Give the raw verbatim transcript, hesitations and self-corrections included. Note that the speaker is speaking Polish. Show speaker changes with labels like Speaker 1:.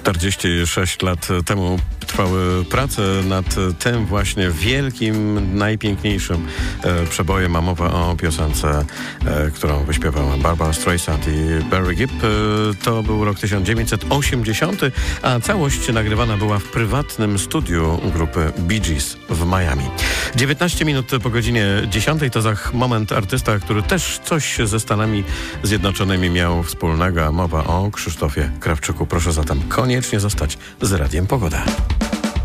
Speaker 1: czterdzieści sześć lat temu trwały prace nad tym właśnie wielkim, najpiękniejszym e, przebojem, a mowa o piosence, e, którą wyśpiewała Barbara Streisand i Barry Gibb. E, to był rok tysiąc dziewięćset osiemdziesiąty, a całość nagrywana była w prywatnym studiu grupy Bee Gees w Miami. dziewiętnaście minut po godzinie dziesiątej to za moment artysta, który też coś ze Stanami Zjednoczonymi miał wspólnego, a mowa o Krzysztofie Krawczyku. Proszę zatem koniecznie zostać z Radiem Pogoda.